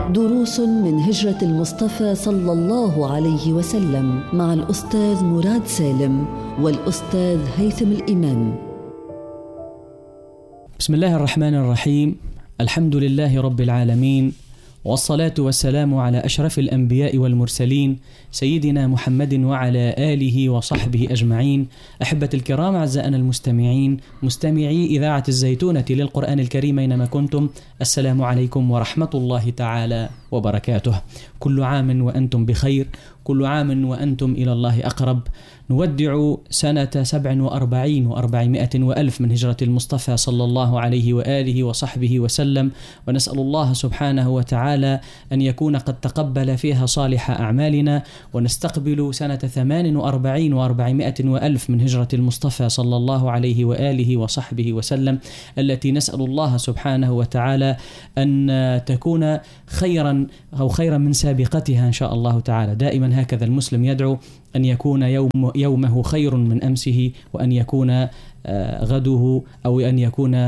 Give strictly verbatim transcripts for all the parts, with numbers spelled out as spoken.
دروس من هجرة المصطفى صلى الله عليه وسلم مع الأستاذ مراد سالم والأستاذ هيثم الإمام. بسم الله الرحمن الرحيم. الحمد لله رب العالمين، والصلاة والسلام على أشرف الأنبياء والمرسلين سيدنا محمد وعلى آله وصحبه أجمعين. أحبة الكرام، أعزائنا المستمعين، مستمعي إذاعة الزيتونة للقرآن الكريم أينما كنتم، السلام عليكم ورحمة الله تعالى وبركاته. كل عام وأنتم بخير، كل عام وأنتم إلى الله أقرب. نودع سنة سبع وأربعين وأربعمائة وألف من هجرة المصطفى صلى الله عليه وآله وصحبه وسلم، ونسأل الله سبحانه وتعالى أن يكون قد تقبل فيها صالح أعمالنا، ونستقبل سنة ثمان وأربعين وأربعمائة وألف من هجرة المصطفى صلى الله عليه وآله وصحبه وسلم، التي نسأل الله سبحانه وتعالى أن تكون خيرا أو خيرا من سابقتها إن شاء الله تعالى. دائما هكذا المسلم يدعو أن يكون يوم يومه خير من أمسه، وأن يكون غده أو أن يكون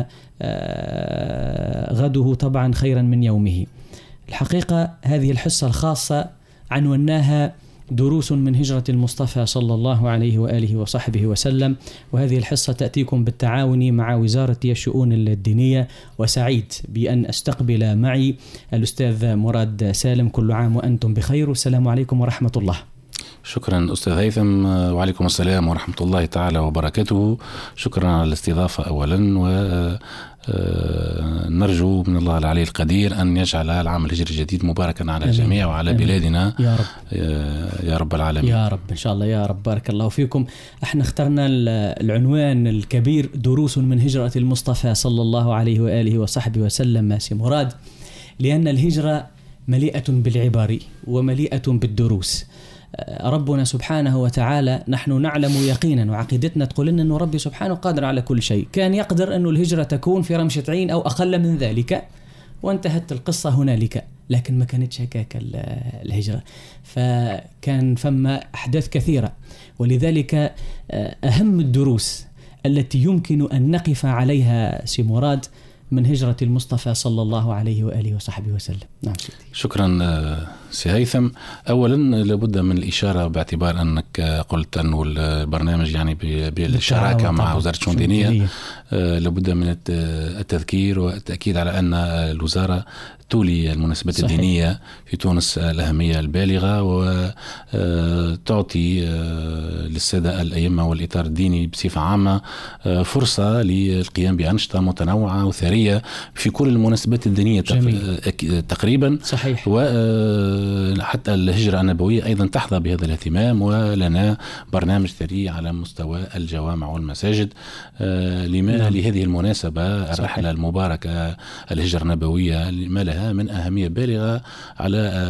غده طبعا خيرا من يومه. الحقيقة هذه الحصة الخاصة عنوناها دروس من هجرة المصطفى صلى الله عليه وآله وصحبه وسلم، وهذه الحصة تأتيكم بالتعاون مع وزارة الشؤون الدينية، وسعيد بأن أستقبل معي الأستاذ مراد سالم. كل عام وأنتم بخير، والسلام عليكم ورحمة الله. شكرا أستاذ هيثم، وعليكم السلام ورحمة الله تعالى وبركاته. شكرا على الاستضافة أولا، و نرجو من الله العلي القدير أن يجعل العام الهجري الجديد مباركا على الجميع وعلى أمين. بلادنا يا رب يا رب العالمين. يا رب إن شاء الله يا رب. بارك الله فيكم. احنا اخترنا العنوان الكبير دروس من هجرة المصطفى صلى الله عليه وآله وصحبه وسلم سي مراد، لأن الهجرة مليئة بالعبر ومليئة بالدروس. ربنا سبحانه وتعالى نحن نعلم يقينا، وعقيدتنا تقول لنا أنه ربي سبحانه قادر على كل شيء. كان يقدر أنه الهجرة تكون في رمشة عين أو أقل من ذلك وانتهت القصة هنالك، لكن ما كانتش هكاك الهجرة، فكان فما أحداث كثيرة. ولذلك أهم الدروس التي يمكن أن نقف عليها سي مراد من هجرة المصطفى صلى الله عليه وآله وصحبه وسلم. نعم سيدي. شكرا سي هيثم. أولا لابد من الإشارة باعتبار أنك قلت أنه البرنامج يعني بالشراكة مع وزارة الشؤون الدينية، لابد من التذكير والتأكيد على أن الوزارة تولي المناسبات صحيح. الدينية في تونس الأهمية البالغة، وتعطي للسادة الأئمة والإطار الديني بصفة عامة فرصة للقيام بأنشطة متنوعة وثرية في كل المناسبات الدينية جميل. تقريبا صحيح. وحتى الهجرة النبوية أيضا تحظى بهذا الاهتمام، ولنا برنامج ثري على مستوى الجوامع والمساجد لما نعم. لهذه المناسبة الرحلة صحيح. المباركة الهجرة النبوية ما لها من أهمية بالغة على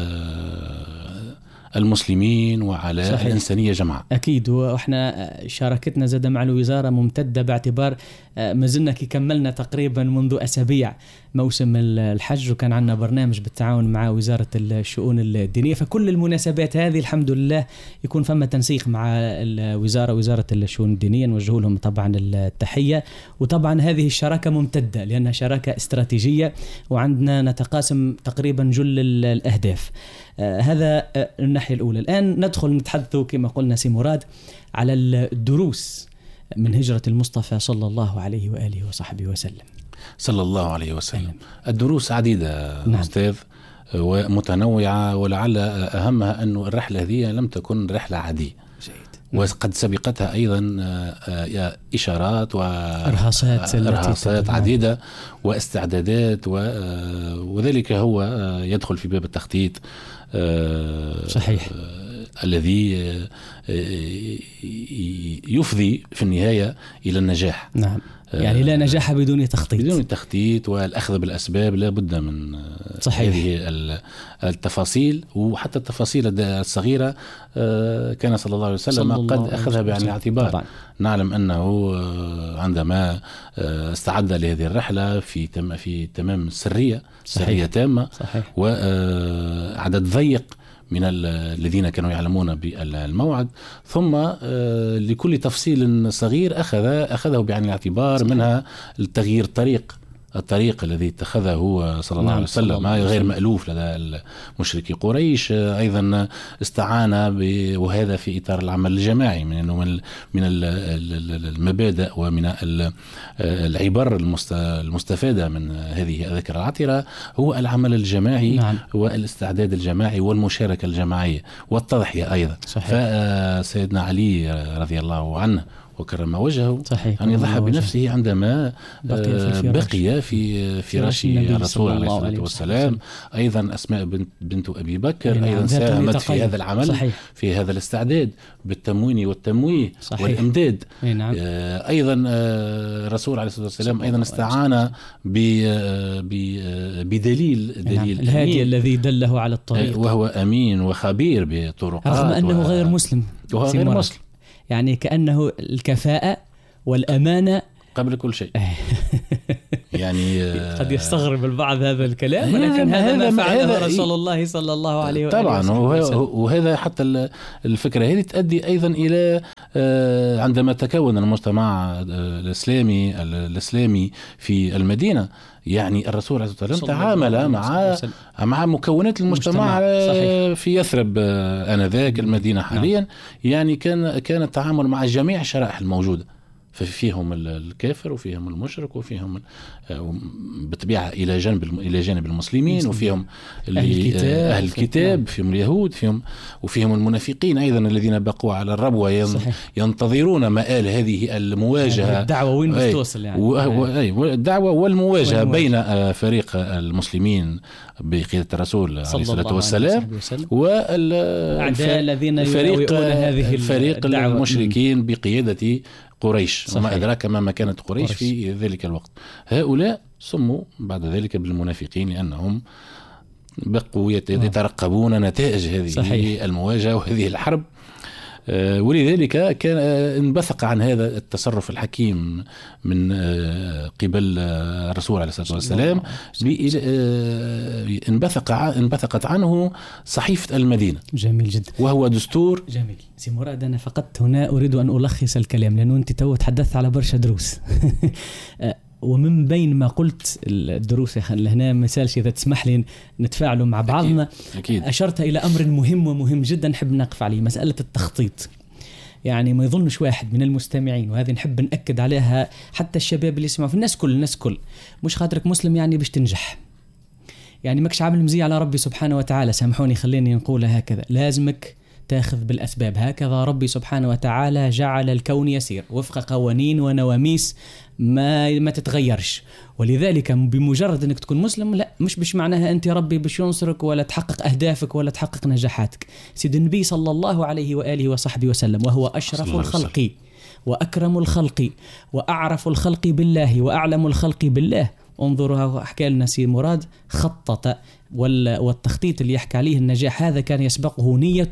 المسلمين وعلى صحيح. الإنسانية جمعاء. أكيد، وإحنا شاركتنا زاد مع الوزارة ممتدة باعتبار ما زلنا كي كملنا تقريبا منذ أسابيع موسم الحج، وكان عندنا برنامج بالتعاون مع وزارة الشؤون الدينية. فكل المناسبات هذه الحمد لله يكون فما تنسيق مع الوزارة وزارة الشؤون الدينية، نوجه لهم طبعا التحية. وطبعا هذه الشراكة ممتدة لأنها شراكة استراتيجية، وعندنا نتقاسم تقريبا جل الأهداف. آه هذا آه الناحية الأولى. الآن ندخل نتحدث كما قلنا سي مراد على الدروس من هجرة المصطفى صلى الله عليه وآله وصحبه وسلم. صلى الله عليه وسلم. أهلا. الدروس عديدة نعم. أستاذ، ومتنوعة، ولعل أهمها أن الرحلة هذه لم تكن رحلة عادية، وقد سبقتها أيضا إشارات وإرهاصات إرهاصات عديدة واستعدادات، وذلك هو يدخل في باب التخطيط صحيح الذي يفضي في النهاية إلى النجاح. نعم، يعني لا نجاح بدون تخطيط. بدون التخطيط والأخذ بالأسباب لا بد من صحيح. هذه التفاصيل، وحتى التفاصيل الصغيرة كان صلى الله عليه وسلم قد أخذها بعين الاعتبار. طبعا. نعلم أنه عندما استعد لهذه الرحلة في تم في تمام السرية سرية تامة صحيح. وعدد ضيق من الذين كانوا يعلمون بالموعد، ثم لكل تفصيل صغير أخذ أخذه بعين الاعتبار، منها التغيير الطريق الطريق الذي اتخذه هو صلى الله عليه وسلم غير مألوف لدى مشركي قريش. أيضا استعان وهذا في إطار العمل الجماعي من أنه من المبادئ ومن العبر المستفادة من هذه الذاكرة العطرة هو العمل الجماعي. نعم. والاستعداد الجماعي والمشاركة الجماعية والتضحية أيضا. صحيح. فسيدنا علي رضي الله عنه وكرم وجهه أن يضحى بنفسه عندما بقي في بقي في فراش الرسول عليه الصلاة والسلام. أيضا أسماء بنت, بنت أبي بكر أيضا ساهمت في هذا العمل. صحيح. في هذا الاستعداد بالتموين والتمويه. صحيح. والإمداد. نعم. أيضا الرسول عليه الصلاة والسلام أيضا استعان بدليل دليل الهادي الذي دله على الطريق وهو أمين وخبير بطرقات رغم أنه و... غير مسلم وهو غير مسلم، يعني كأنه الكفاءة والأمانة قبل كل شيء. يعني قد يستغرب البعض هذا الكلام، ولكن هذا ما فعله رسول الله صلى الله عليه وسلم. طبعا وهذا حتى الفكرة هذه تؤدي أيضا إلى عندما تكون المجتمع الإسلامي الإسلامي في المدينة، يعني الرسول عليه الصلاة والسلام تعامل مع مع مكونات المجتمع في يثرب آنذاك المدينة حاليا. نعم. يعني كان كان التعامل مع جميع الشرائح الموجودة، ففيهم الكافر وفيهم المشرك وفيهم بالطبيعة إلى جانب إلى جانب المسلمين، وفيهم أهل الكتاب, أهل الكتاب فيهم اليهود، فيهم وفيهم المنافقين أيضا الذين بقوا على الربوة ينتظرون مآل هذه المواجهة. الدعوة وين بتوصل يعني الدعوة والمواجهة بين فريق المسلمين بقيادة الرسول عليه الصلاة والسلام والأعداء الذين يفريق هذه فريق المشركين بقيادة قريش. وما أدراك ما كانت قريش, قريش في ذلك الوقت. هؤلاء سموا بعد ذلك بالمنافقين لأنهم بقوا يترقبون نتائج هذه. صحيح. المواجهة وهذه الحرب. ولذلك كان انبثق عن هذا التصرف الحكيم من قبل الرسول عليه الصلاة والسلام، انبثق انبثقت عنه صحيفة المدينة. جميل جدا. وهو دستور جميل. سي مراد، أنا فقط هنا أريد أن ألخص الكلام لأنه أنت تو تحدثت على برشا دروس. ومن بين ما قلت الدروس هنا مثال إذا تسمح لي نتفاعلوا مع بعضنا. أكيد. أكيد. أشرت إلى أمر مهم ومهم جدا نحب نقف عليه، مسألة التخطيط. يعني ما يظنش واحد من المستمعين، وهذه نحب نأكد عليها حتى الشباب اللي يسمعوا، في الناس كل الناس كل مش خاطرك مسلم يعني باش تنجح، يعني ماكش عامل مزي على ربي سبحانه وتعالى. سامحوني خليني نقولها هكذا، لازمك تاخذ بالأسباب. هكذا ربي سبحانه وتعالى جعل الكون يسير وفق قوانين ونواميس ما ما تتغيرش. ولذلك بمجرد انك تكون مسلم لا مش بش معناها انت ربي بش ينصرك ولا تحقق اهدافك ولا تحقق نجاحاتك. سيد النبي صلى الله عليه واله وصحبه وسلم وهو اشرف الخلق واكرم الخلق واعرف الخلق بالله واعلم الخلق بالله. انظروا حكى لنا سي مراد خطط، والتخطيط اللي يحكي عليه النجاح هذا كان يسبقه نية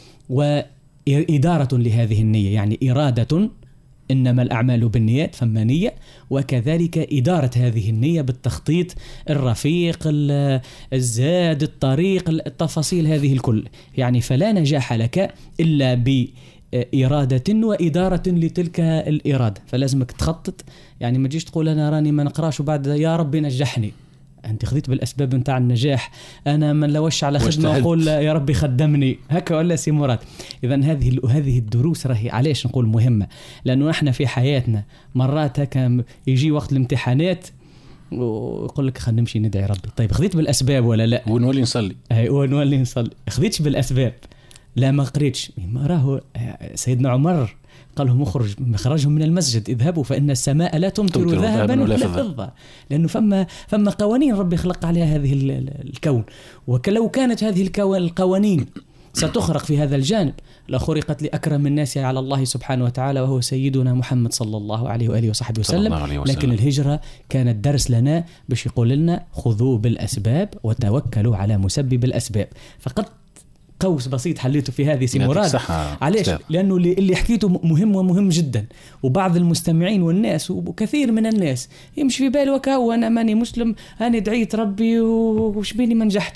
وإدارة لهذه النية، يعني إرادة، إنما الأعمال بالنيات فما نية، وكذلك إدارة هذه النية بالتخطيط الرفيق الزاد الطريق التفاصيل هذه الكل. يعني فلا نجاح لك إلا بإرادة وإدارة لتلك الإرادة. فلازمك تخطط، يعني ما تجيش تقول أنا راني ما نقراش وبعد يا ربي نجحني. أنت خذيت بالأسباب نتاع النجاح. أنا من لوش على خدمة وقول يا ربي خدمني هكا ولا سي مراد. إذن هذه هذه الدروس راهي علاش نقول مهمة، لأنه إحنا في حياتنا مرات هكا يجي وقت الامتحانات ويقول لك خلينا نمشي ندعي ربي. طيب خذيت بالأسباب ولا لا؟ ونولي نصلي. أي ونولي نصلي. خذيتش بالأسباب؟ لا ما قريتش. ما راهو سيدنا عمر قال لهم اخرج مخرجهم من المسجد اذهبوا فإن السماء لا تمطر ذهبا ولا فضة، لأنه فما فما قوانين ربي خلق عليها هذه الكون. ولو كانت هذه القوانين ستخرق في هذا الجانب لخرقت لأكرم الناس على الله سبحانه وتعالى وهو سيدنا محمد صلى الله عليه وآله وصحبه وسلم. لكن الهجرة كانت درس لنا باش يقول لنا خذوا بالأسباب وتوكلوا على مسبب الأسباب. فقط قوس بسيط حليته في هذه سي مراد. علاش؟ لأنه اللي حكيته مهم ومهم جدا، وبعض المستمعين والناس وكثير من الناس يمشي في باله وكا وانا ماني مسلم، انا دعيت ربي وش بيني ما نجحتش.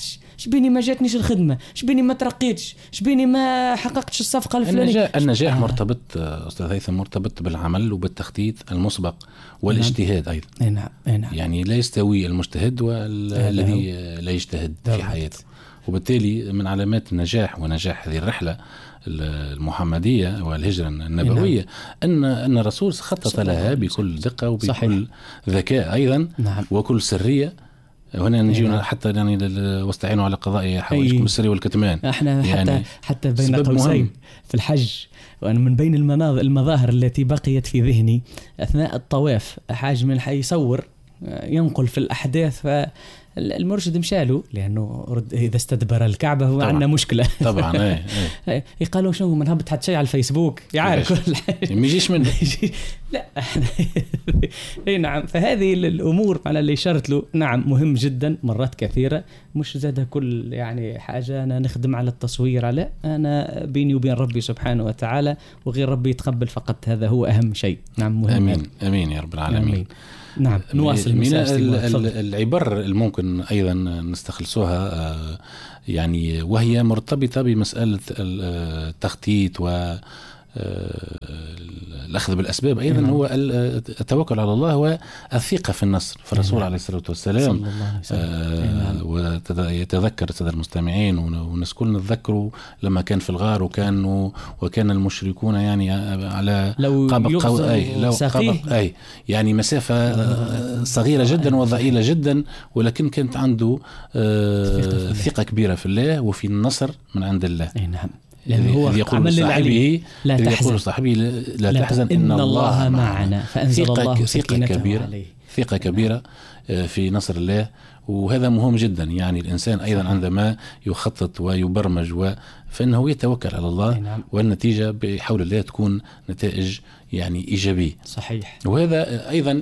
شبيني ما جاتنيش الخدمة، شبيني ما ترقيتش، شبيني ما حققتش الصفقة الفلانية. النجاح, النجاح آه. مرتبط أستاذ هيثم مرتبط بالعمل وبالتخطيط المسبق والاجتهاد أيضا. نعم. نعم. يعني لا يستوي المجتهد والذي لا يجتهد في حياته. وبالتالي من علامات النجاح ونجاح هذه الرحلة المحمدية والهجرة النبوية نعم. أن أن الرسول خطط لها بكل دقة وبكل صحيح. ذكاء أيضا نعم. وكل سرية. هنا نجي نعم. حتى يعني واستعينوا على قضاء حوائجكم السرية والكتمان. احنا يعني حتى حتى بين قوسين في الحج، وأنا من بين المناظر المظاهر التي بقيت في ذهني أثناء الطواف، حاج من حي يصور ينقل في الأحداث، فالمرشد مشاله لأنه إذا استدبر الكعبة هو عندنا مشكلة طبعا. ايه ايه يقالوا شنو من هبط حتى شيء على الفيسبوك يعرف كل حاجة ما يجيش منه. لا اي نعم. فهذه الأمور على اللي شرت له نعم مهم جدا مرات كثيرة، مش زاد كل يعني حاجة أنا نخدم على التصوير، على أنا بيني وبين ربي سبحانه وتعالى وغير ربي يتقبل فقط، هذا هو أهم شيء. نعم مهم. أمين أمين يا رب العالمين. أمين. نعم. نواصل من العبر الممكن أيضا نستخلصوها يعني وهي مرتبطة بمسألة التخطيط و الأخذ بالأسباب أيضا نعم. هو التوكل على الله والثقة في النصر. فالرسول نعم. عليه الصلاة والسلام آه ويتذكر سادة المستمعين والناس كلنا نتذكروا لما كان في الغار وكانوا وكان المشركون يعني على قاب قو... أي لو قاب... أي يعني مسافة صغيرة جدا وضئيلة جدا، ولكن كانت عنده آه ثقة كبيرة في الله وفي النصر من عند الله. نعم. لأنه هو يقول صاحبه لا تحزن, صاحبه لا, لا, لا تحزن إن, إن الله معنا. فأنزل الله سكينته كبيرة عليه. ثقة كبيرة في نصر الله، وهذا مهم جدا. يعني الإنسان أيضا عندما يخطط ويبرمج و... فإنه يتوكل على الله نعم. والنتيجة بحول الله تكون نتائج يعني إيجابية. صحيح. وهذا أيضا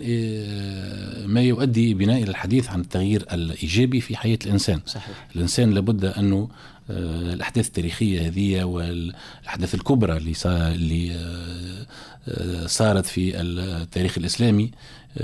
ما يؤدي بنا إلى الحديث عن التغيير الإيجابي في حياة الإنسان. صحيح. الإنسان لابد أنه الأحداث التاريخية هذه والأحداث الكبرى اللي صارت في التاريخ الإسلامي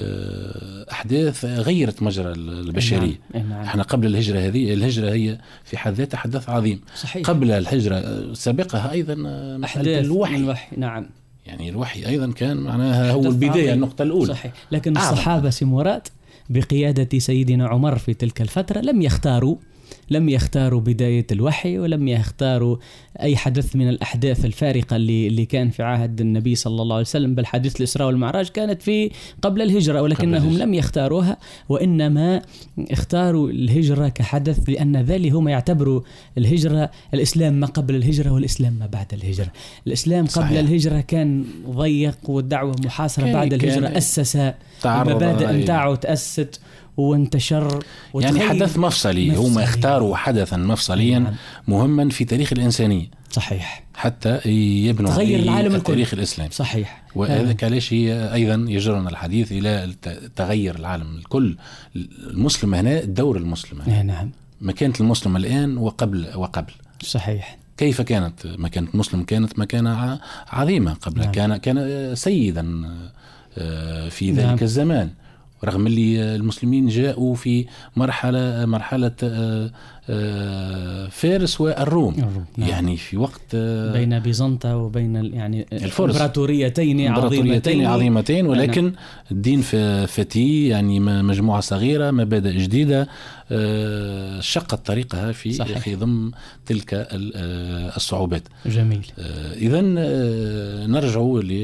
أحداث غيرت مجرى البشرية. نعم. نعم. احنا قبل الهجرة هذه، الهجرة هي في حد ذاتها حدث عظيم. صحيح. قبل الهجرة سابقها أيضا أحداث الوحي. الوحي. نعم. يعني الوحي أيضا كان معناها هو البداية، النقطة الأولى. صحيح. لكن الصحابة سمورات بقيادة سيدنا عمر في تلك الفترة لم يختاروا لم يختاروا بداية الوحي، ولم يختاروا أي حدث من الأحداث الفارقة اللي اللي كان في عهد النبي صلى الله عليه وسلم، بل حديث الإسراء والمعراج كانت في قبل الهجرة، ولكنهم لم يختاروها، وإنما اختاروا الهجرة كحدث، لأن ذلك هم يعتبروا الهجرة الإسلام ما قبل الهجرة والإسلام ما بعد الهجرة. الإسلام قبل صحيح. الهجرة كان ضيق والدعوة محاصرة، بعد الهجرة أسس المبادئ نتاعه تأسست وانتشر يعني حدث مفصلي. مفصلي. هم اختاروا حدثا مفصليا نعم. مهما في تاريخ الإنسانية. صحيح. حتى يبنوا تغير العالم التاريخ الإسلامي. صحيح. وهذا كلاش هي أيضا يجرنا الحديث إلى تغير العالم الكل. المسلم هنا الدور المسلم هنا. نعم. مكانة المسلم الآن وقبل وقبل. صحيح. كيف كانت مكانة المسلم؟ كانت مكانة عظيمة قبل. نعم. كان كان سيدا في ذلك نعم. الزمان، رغم اللي المسلمين جاءوا في مرحلة مرحلة فارس والروم. نعم. يعني في وقت بين بيزنطة وبين يعني الفرس امبراطوريتين عظيمتين عظيمتين ولكن نعم. الدين فتي يعني مجموعة صغيرة، مبادئ جديدة شقت طريقها في صحيح. في ضمن تلك الصعوبات. جميل. إذن نرجع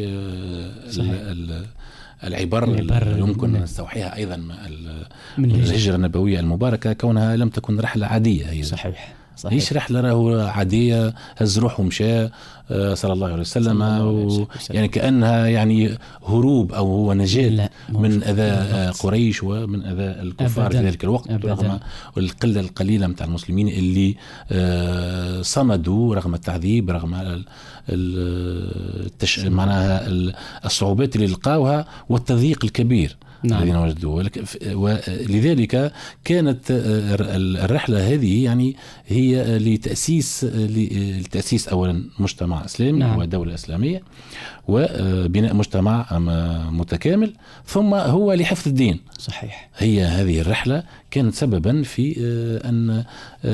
ل العبر اللي يمكن من نستوحيها أيضا من الهجرة النبوية المباركة، كونها لم تكن رحلة عادية. هي صحيح. صحيح. هيش رحلة راه عادية، هز روح ومشى صلى الله عليه وسلم، و... يعني كأنها يعني هروب أو هو نجاة من أذى قريش ومن أذى الكفار في ذلك الوقت، رغم القلة القليلة متاع المسلمين اللي صمدوا رغم التعذيب، رغم التش... معناها الصعوبات اللي لقاوها والتضييق الكبير. نعم. الذين وجدوه. ولذلك كانت الرحلة هذه يعني هي لتأسيس لتأسيس أولا مجتمع إسلامي نعم. ودولة إسلامية وبناء مجتمع متكامل، ثم هو لحفظ الدين. صحيح. هي هذه الرحلة كانت سببا في أن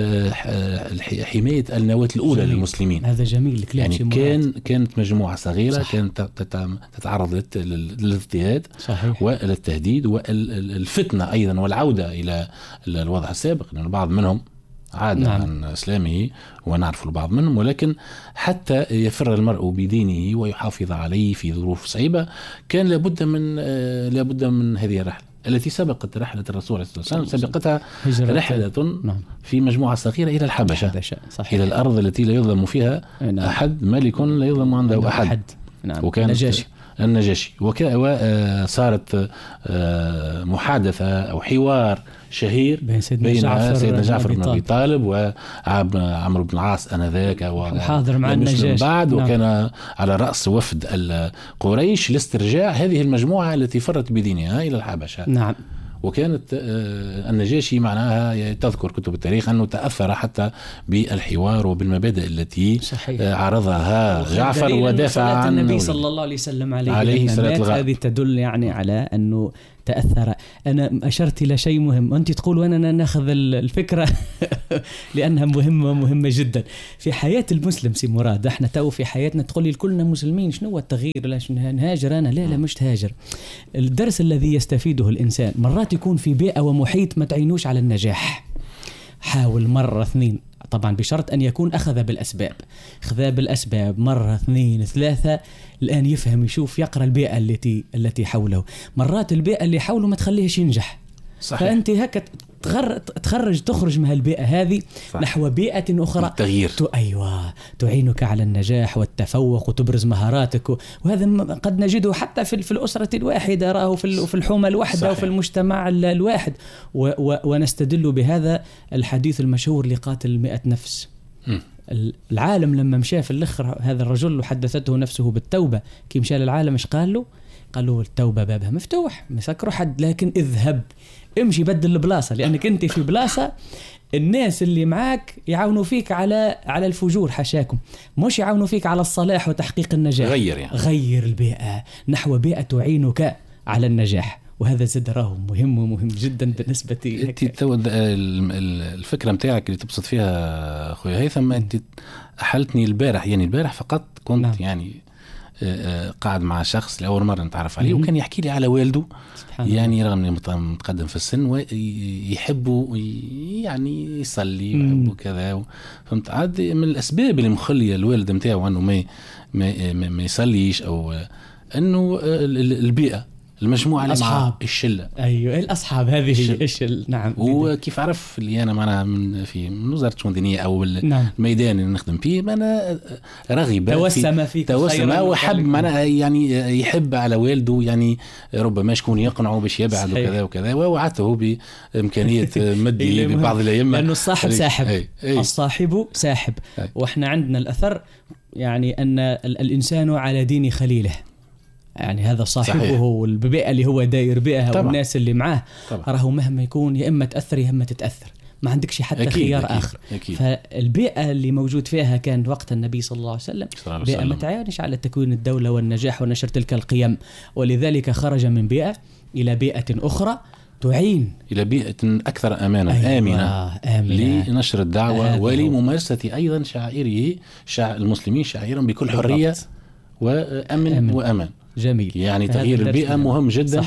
حماية النواة الأولى جميل. للمسلمين. هذا جميل. يعني كان كانت مجموعة صغيرة صح. كانت تتعرض للاضطهاد وللتهديد والفتنة أيضا والعودة إلى الوضع السابق، لأن بعض منهم عاد نعم. عن إسلامه ونعرف البعض منهم، ولكن حتى يفر المرء بدينه ويحافظ عليه في ظروف صعبة كان لابد من لابد من هذه الرحلة التي سبقت رحلة الرسول صلى الله عليه وسلم. سبقتها رحلة نعم. في مجموعة صغيرة إلى الحبشة صحيح. إلى الأرض التي لا يظلم فيها نعم. أحد، ملك لا يظلم عنده أحد, أحد. نعم. وكانت النجاشي النجاشي وصارت محادثة أو حوار شهير بين سيدنا بين جعفر, سيدنا جعفر بن أبي طالب وعمرو بن العاص أنذاك وحاضر مع النجاشي بعد نعم. وكان على رأس وفد قريش لاسترجاع هذه المجموعة التي فرت بدينها إلى الحبشة نعم. وكانت النجاشي معناها تذكر كتب التاريخ أنه تأثر حتى بالحوار وبالمبادئ التي صحيح. عرضها جعفر ودافع عن النبي صلى الله عليه وسلم عليه, عليه الصلاة. هذه تدل يعني على أنه تأثر. أنا أشرت إلى شيء مهم وأنت تقول وأنا ناخذ الفكرة لأنها مهمة مهمة جدا في حياة المسلم. سي مراد احنا تو في حياتنا تقول لي كلنا مسلمين شنو هو التغيير؟ لاش نهاجر أنا؟ لا لا مش تهاجر. الدرس الذي يستفيده الإنسان مرات يكون في بيئة ومحيط ما تعينوش على النجاح، حاول مرة اثنين، طبعا بشرط أن يكون أخذ بالأسباب، أخذ بالأسباب مرة اثنين ثلاثة، الآن يفهم يشوف يقرأ البيئة التي التي حوله. مرات البيئة اللي حوله ما تخليهش ينجح صحيح. فأنت هكا تخرج تخرج من هالبيئة هذه صح. نحو بيئة أخرى التغيير ت... أيوة تعينك على النجاح والتفوق وتبرز مهاراتك، وهذا قد نجده حتى في, في الأسرة الواحدة، راه في, في الحومة الواحدة صحيح. وفي المجتمع الواحد و... و... ونستدل بهذا الحديث المشهور لقاتل مئة نفس. م. العالم لما مشى في الأخر هذا الرجل وحدثته نفسه بالتوبة، كي مشى للعالم إيش قال له؟ قال له التوبة بابها مفتوح، مسكروا حد، لكن اذهب امشي بدل البلاصة، لأنك أنت في بلاصة الناس اللي معاك يعاونوا فيك على على الفجور حشاكم، مش يعاونوا فيك على الصلاح وتحقيق النجاح. غير يعني. غير البيئة نحو بيئة تعينك على النجاح، وهذا زد راه مهم ومهم جدا بالنسبة لي. الفكرة متاعك اللي تبسط فيها أخوي هيثم، أنت أحلتني البارح، يعني البارح فقط كنت نعم. يعني قاعد مع شخص لأول مرة نتعرف عليه، وكان يحكي لي على والده يعني رغم انه متقدم في السن ويحبه يعني يصلي ويحبه كذا، فهمت؟ عاد من الأسباب اللي مخلية الوالد متاعه أنه ما ما ما يصليش أو أنه البيئة، المجموعة الأصحاب، الشلة. أيوة الأصحاب هذه الشلة نعم. وكيف عرف اللي أنا معنا من في من وزارة الشؤون الدينية أو الميدان اللي نخدم فيه، أنا رغب توسم فيك توسم وحب معنا يعني يحب على والده، يعني ربما شكون يقنعه باش يبعد وكذا وكذا، ووعدته بإمكانية مدي ببعض الأيام، لأنه الصاحب ساحب أي. أي. الصاحب ساحب أي. وإحنا عندنا الأثر يعني أن الإنسان على دين خليله، يعني هذا صاحبه والبيئة اللي هو داير بيئها والناس اللي معاه راهو مهما يكون يا إما تأثر يا إما تتأثر، ما عندكش حتى أكيد خيار أكيد آخر أكيد. فالبيئة اللي موجود فيها كان وقت النبي صلى الله عليه وسلم بيئة ما تعينش على تكوين الدولة والنجاح ونشر تلك القيم، ولذلك خرج من بيئة إلى بيئة أخرى تعين إلى بيئة أكثر أمانا. أيوة آمنة, آمنة لنشر الدعوة ولممارسة أيضا شعائره شع... المسلمين شعائرهم بكل حرية وأمن أمن. وأمان. جميل. يعني تغيير البيئة مهم جدا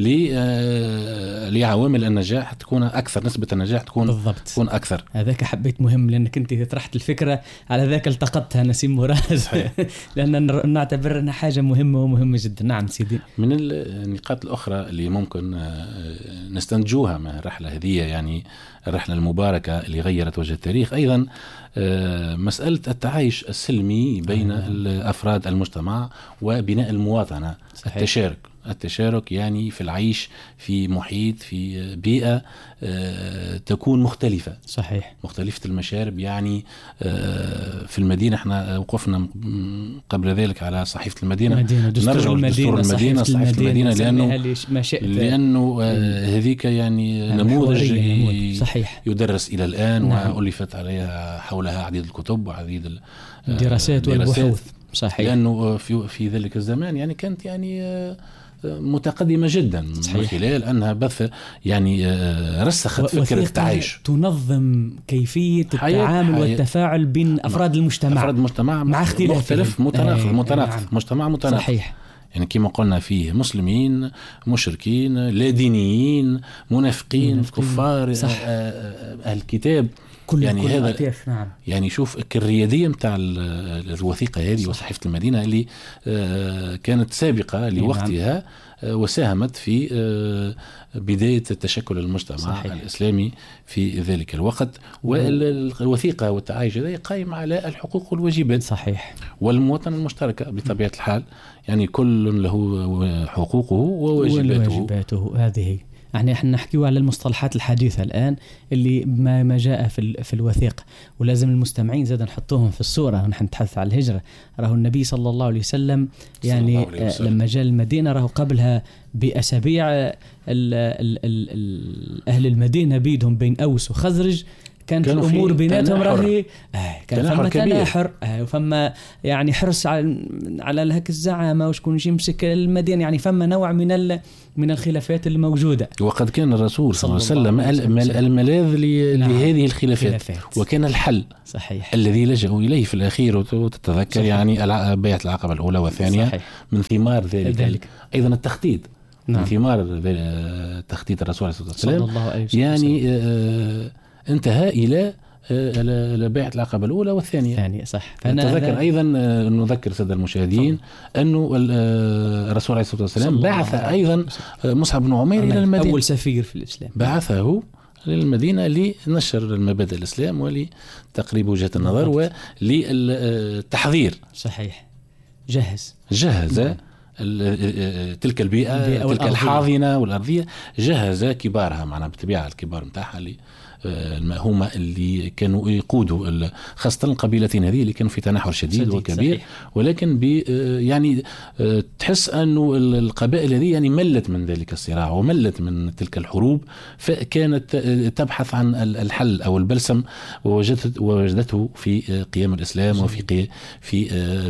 لعوامل النجاح تكون أكثر، نسبة النجاح تكون بالضبط. تكون أكثر. هذاك حبيت مهم لأنك أنت طرحت الفكرة على ذاك التقطتها نسيم مراد لأن نعتبر أنها حاجة مهمة ومهمة جدا. نعم سيدي. من النقاط الأخرى اللي ممكن نستنتجوها من الرحلة هذه، يعني الرحلة المباركة اللي غيرت وجه التاريخ، أيضا مسألة التعايش السلمي بين أفراد المجتمع وبناء المواطنة. المواطنة. صحيح. التشارك التشارك يعني في العيش في محيط في بيئة تكون مختلفة. صحيح. مختلفة المشارب. يعني في المدينة احنا وقفنا قبل ذلك على صحيفة المدينة، نرجع دستور المدينة، صحيفة, صحيفة المدينة, المدينة لأنه لأنه هذيك يعني نموذج صحيح. يدرس إلى الآن. نعم. وألفت عليها حولها عديد الكتب وعديد الدراسات والبحوث. صحيح. لأنه في في ذلك الزمان يعني كانت يعني متقدمة جدا. صحيح. من خلال أنها بث يعني رسخت فكرة التعايش، تنظم كيفية التعامل والتفاعل بين أفراد المجتمع أفراد المجتمع مع اختلافهم مختلف متناقض متناقض نعم. مجتمع متناقض. صحيح. يعني كما قلنا فيه مسلمين مشركين لا دينيين منافقين كفار أهل الكتاب كل يعني كل هذا نعم. يعني شوف الريادية متاع الوثيقة هذه وصحيفة المدينة اللي كانت سابقة لوقتها وساهمت في بداية تشكل المجتمع. صحيح. الإسلامي في ذلك الوقت. والوثيقة والتعايش هذا قائم على الحقوق والواجبات. صحيح. والمواطنة المشتركة بطبيعة الحال، يعني كل له حقوقه وواجباته. هذه يعني احنا نحكيوا على المصطلحات الحديثة الآن اللي ما ما جاء في في الوثيقة، ولازم المستمعين زاد نحطوهم في الصورة ونحن نتحدث على الهجرة. راهو النبي صلى الله عليه وسلم يعني عليه وسلم. لما جاء المدينة راهو قبلها بأسابيع ال ال ال ال أهل المدينة بيدهم بين أوس وخزرج كانت الأمور بيناتهم راهي آه كان فما تناحر آه وفما يعني حرص على على هيك الزعامة وشكون يمسك المدينة، يعني فما نوع من من الخلافات الموجودة. وقد كان الرسول صلى الله عليه وسلم الملاذ نعم. لهذه الخلافات خلافات. وكان الحل. صحيح. الذي لجأوا إليه في الأخير. وتتذكر صحيح. يعني بيعة العقبة الأولى والثانية. صحيح. من ثمار ذلك, ذلك. أيضا التخطيط. نعم. من ثمار تخطيط الرسول صلى الله عليه وسلم يعني آه انتهى إلى بيعة العقبة الأولى والثانية. ثانية صح. نتذكر أيضا نذكر سادة المشاهدين أنه الرسول عليه الصلاة والسلام بعث أيضا مصعب بن عمير إلى المدينة، أول سفير في الإسلام، بعثه للمدينة لنشر المبادئ الإسلام ولتقريب وجهة النظر وللتحذير. صحيح. جهز جهز م. تلك البيئة تلك الحاضنة والأرضية، جهز كبارها معنا بالطبيعة الكبار متاعها اللي هما اللي كانوا يقودوا خاصة القبيلتين هذه اللي كانوا في تناحر شديد وكبير. صحيح. ولكن يعني تحس أنه القبائل هذه يعني ملت من ذلك الصراع وملت من تلك الحروب، فكانت تبحث عن الحل أو البلسم ووجدت ووجدته في قيم الإسلام. جميل. وفي في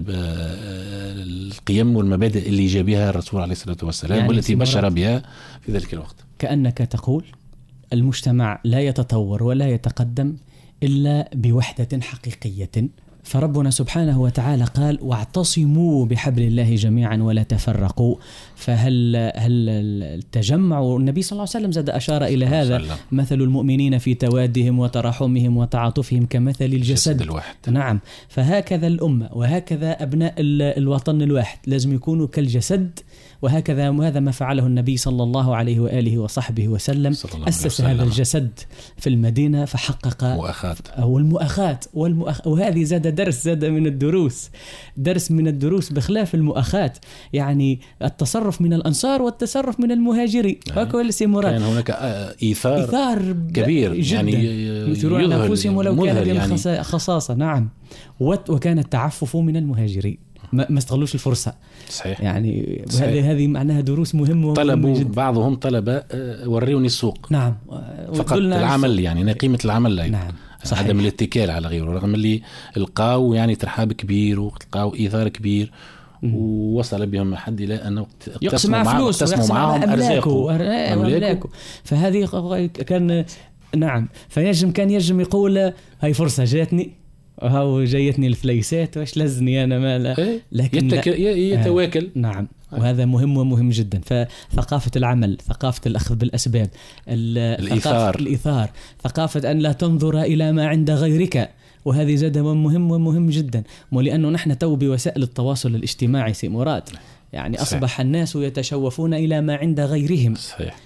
القيم والمبادئ اللي جاء بها الرسول عليه الصلاة والسلام يعني والتي بشر بها في ذلك الوقت. كأنك تقول المجتمع لا يتطور ولا يتقدم إلا بوحدة حقيقية. فربنا سبحانه وتعالى قال واعتصموا بحبل الله جميعا ولا تفرقوا. فهل هل التجمع، والنبي صلى الله عليه وسلم زاد أشار إلى هذا، مثل المؤمنين في توادهم وتراحمهم وتعاطفهم كمثل الجسد الواحد. نعم. فهكذا الأمة وهكذا أبناء الوطن الواحد لازم يكونوا كالجسد، وهكذا هذا ما فعله النبي صلى الله عليه وآله وصحبه وسلم. أسس هذا الجسد في المدينة فحقق مؤاخاة أو المؤاخاة والمؤاخ... وهذه زاد درس زاد من الدروس درس من الدروس بخلاف المؤاخاة، يعني التصرف من الأنصار والتصرف من المهاجرين. وكل سي مراد كان هناك إيثار, إيثار كبير جدا يعني يثيرون على أنفسهم ولو كان لهم يعني خصاصة. نعم. وكان التعفف من المهاجرين، ما استغلوش الفرصة. صحيح. يعني هذه هذه معناها دروس مهمة. طلبوا بعضهم طلب وريوني السوق. نعم. فقط العمل يعني قيمة العمل لا. نعم. صحيح. عدم الاتكال على غيره، رغم اللي القاو يعني ترحاب كبير والقاو إيثار كبير ووصل بهم حد إلى أنه يقسم مع فلوس ويقسم معهم أملاكه أملاكه. فهذه كان نعم. فيجم كان يجم يقول هاي فرصة جاتني وهو جايتني الفليسات واش لازني أنا مالا. لكن يتك... يتواكل. آه. نعم. وهذا مهم ومهم جدا. فثقافة العمل، ثقافة الأخذ بالأسباب، الإيثار الإيثار، ثقافة أن لا تنظر إلى ما عند غيرك، وهذه زاد مهم ومهم جدا. ولأنه نحن تو بوسائل التواصل الاجتماعي سي مراد يعني صحيح. أصبح الناس يتشوفون إلى ما عند غيرهم. صحيح.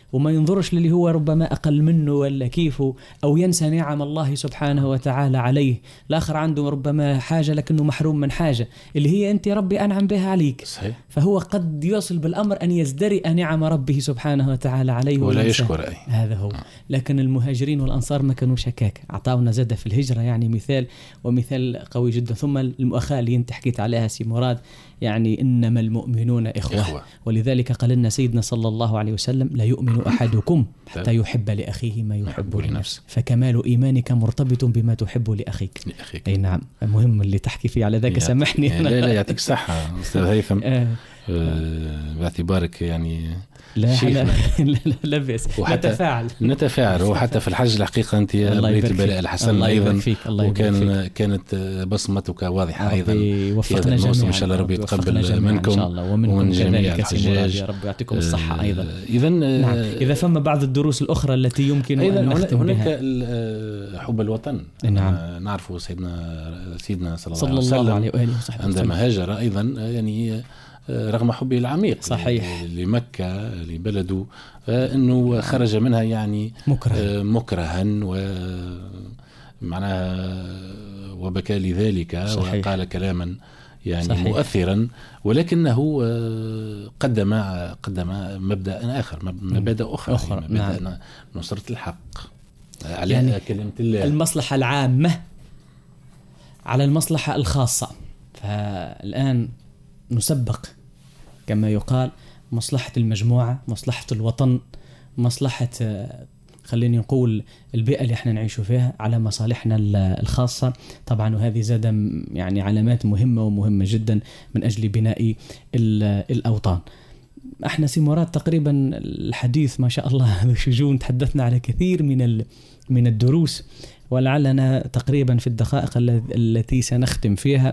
وما ينظرش للي هو ربما أقل منه ولا كيفه، أو ينسى نعم الله سبحانه وتعالى عليه. الآخر عنده ربما حاجة لكنه محروم من حاجة اللي هي أنت ربي أنعم بها عليك. صحيح. فهو قد يصل بالأمر أن يزدرئ نعم ربه سبحانه وتعالى عليه ولا يشكر أي. هذا هو. لكن المهاجرين والأنصار ما كانوا شكاك، أعطاونا زادة في الهجرة يعني مثال ومثال قوي جدا. ثم المؤخاة اللي انت حكيت عليها سي مراد، يعني إنما المؤمنون إخوة, إخوة. ولذلك قال لنا سيدنا صلى الله عليه وسلم لا يؤمن أحدكم حتى يحب لأخيه ما يحب لنفسه، فكمال إيمانك مرتبط بما تحب لأخيك. أي نعم، مهم اللي تحكي فيه على ذاك، سامحني. لا لا يعطيك الصحة أستاذ هيثم. آه. آه باعتبارك يعني لا لا لا, لا بس نتفاعل نتفاعل وحتى في الحج الحقيقة أنت بنيت البلاء الحسن أيضا، وكان كانت بصمتك واضحة أيضا في هذا الموسم. إن شاء الله ربي يتقبل منكم ومن جميع الحجاج، يا رب يعطيكم الصحة أيضا. إذا نعم. إذا فما بعض الدروس الأخرى التي يمكن أيضا أن نختم هناك بها. حب الوطن. نعم. نعرف سيدنا سيدنا صلى الله عليه وسلم عندما هاجر أيضا يعني رغم حبه العميق صحيح لمكة لبلده، أنه خرج منها يعني مكره. مكرها ومعناها وبكى لذلك صحيح. وقال كلاما يعني صحيح. مؤثرا، ولكنه قدم قدم مبدأ آخر، مبادئ أخرى, أخرى. يعني مبدأ نعم. نصرة الحق على يعني كلمة الله، المصلحة العامة على المصلحة الخاصة. فالآن نسبق كما يقال مصلحة المجموعة، مصلحة الوطن، مصلحة خليني نقول البيئة اللي احنا نعيش فيها على مصالحنا الخاصة طبعا. وهذه زادة يعني علامات مهمة ومهمة جدا من أجل بناء الأوطان. احنا سيمورات تقريبا الحديث ما شاء الله بشجون تحدثنا على كثير من من الدروس، ولعلنا تقريبا في الدقائق التي سنختم فيها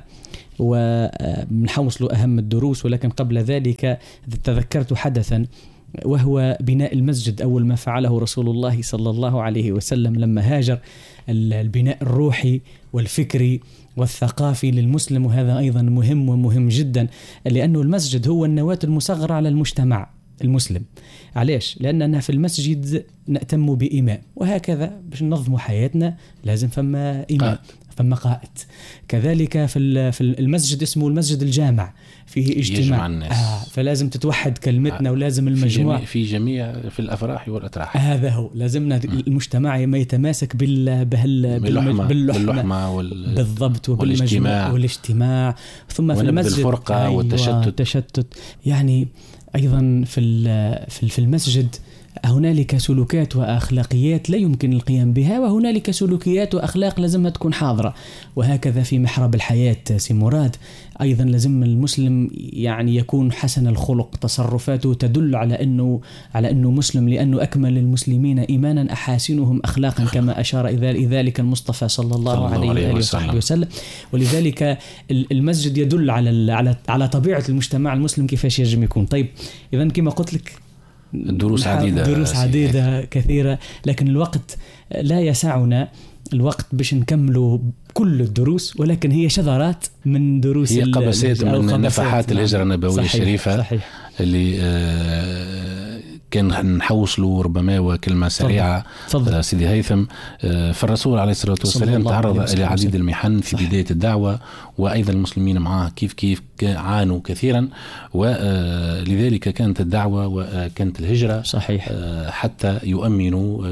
ونحوصل أهم الدروس. ولكن قبل ذلك تذكرت حدثا، وهو بناء المسجد. أول ما فعله رسول الله صلى الله عليه وسلم لما هاجر، البناء الروحي والفكري والثقافي للمسلم، وهذا أيضا مهم ومهم جدا، لأنه المسجد هو النواة المصغرة على المجتمع المسلم. علاش؟ لأننا في المسجد نأتم بإمام، وهكذا باش ننظم حياتنا لازم فما إمام، فما قائد. كذلك في في المسجد اسمه المسجد الجامع، فيه اجتماع آه فلازم تتوحد كلمتنا آه ولازم المجموع في جميع, في جميع في الأفراح والأتراح. هذا هو لازمنا م. المجتمع ما يتماسك بال بهال باللحمة, باللحمة وال بالضبط والاجتماع والاجتماع ثم في المسجد الفرقة أيوة والتشتت تشتت. يعني أيضا في في المسجد هنالك سلوكات وأخلاقيات لا يمكن القيام بها، وهنالك سلوكيات وأخلاق لازمها تكون حاضرة. وهكذا في محراب الحياة سي مراد، أيضا لازم المسلم يعني يكون حسن الخلق، تصرفاته تدل على أنه على أنه مسلم، لأنه أكمل المسلمين إيمانا أحاسنهم أخلاقا، كما أشار إلى ذلك المصطفى صلى الله عليه وآله وصحبه وسلم. ولذلك المسجد يدل على على على طبيعة المجتمع المسلم كيفاش يجب يكون. طيب إذا كما قلت لك دروس عديدة دروس عديدة كثيرة، لكن الوقت لا يسعنا الوقت باش نكملوا كل الدروس، ولكن هي شذرات من دروس، هي قبسات من نفحات الهجرة النبوية الشريفة. صحيح. اللي آه كان نحوصلوا ربما وكلمة سريعة. فضل. سيدي هيثم، فالرسول عليه الصلاة والسلام تعرض إلى عديد المحن في صحيح. بداية الدعوة، وأيضا المسلمين معه كيف كيف عانوا كثيرا، ولذلك كانت الدعوة وكانت الهجرة صحيح. حتى يؤمنوا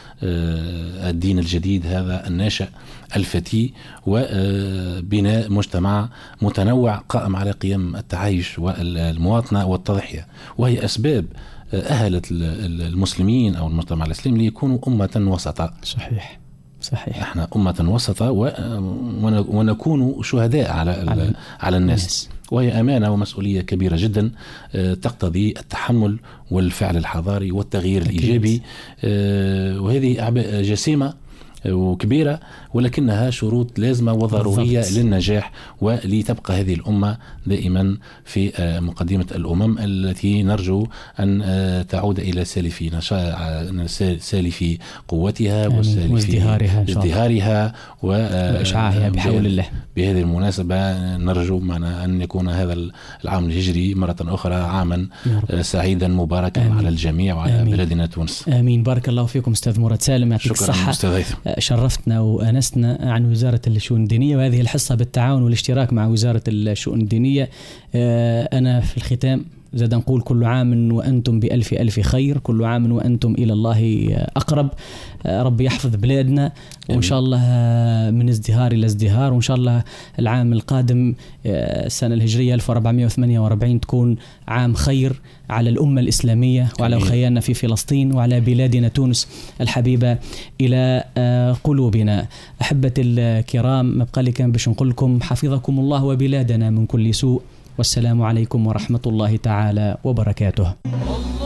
الدين الجديد هذا الناشئ الفتي، وبناء مجتمع متنوع قائم على قيم التعايش والمواطنة والتضحية، وهي أسباب أهلت المسلمين أو المجتمع الإسلامي ليكونوا أمة وسطة. صحيح صحيح. احنا أمة وسطة ونكون شهداء على على, على الناس، وهي أمانة ومسؤولية كبيرة جدا تقتضي التحمل والفعل الحضاري والتغيير أكيد. الإيجابي، وهذه أعباء جسيمة وكبيرة، ولكنها شروط لازمة وضرورية بالضبط. للنجاح ولتبقى هذه الأمة دائما في مقدمة الأمم التي نرجو أن تعود إلى سالف سالف قوتها وازدهارها ازدهارها وإشعاعها بحول الله. بهذه المناسبة نرجو معنا أن يكون هذا العام الهجري مرة أخرى عاما سعيدا مباركا آمين. على الجميع وعلى آمين. بلادنا تونس. آمين. بارك الله فيكم أستاذ مراد سالم، يعطيك الصحة. شرفتنا وأنستنا عن وزارة الشؤون الدينية، وهذه الحصة بالتعاون والاشتراك مع وزارة الشؤون الدينية. أنا في الختام زاد نقول كل عام وأنتم بألف ألف خير، كل عام وأنتم إلى الله أقرب. رب يحفظ بلادنا وإن شاء الله من ازدهار إلى ازدهار، وإن شاء الله العام القادم السنة الهجرية ألف وأربعمائة وثمانية وأربعين تكون عام خير على الأمة الإسلامية وعلى خياننا في فلسطين وعلى بلادنا تونس الحبيبة إلى قلوبنا. أحبة الكرام، ما بقى لي كان باش نقول لكم حفظكم الله وبلادنا من كل سوء، والسلام عليكم ورحمة الله تعالى وبركاته.